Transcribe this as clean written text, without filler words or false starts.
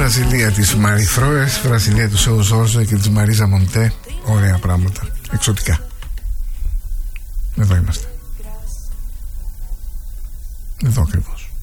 Βραζιλία της Μαρί Φρόες, Βραζιλία του Σεου Ζόρζο και της Μαρίζα Μοντέ. Ωραία πράγματα, εξωτικά. Εδώ είμαστε. Εδώ ακριβώς.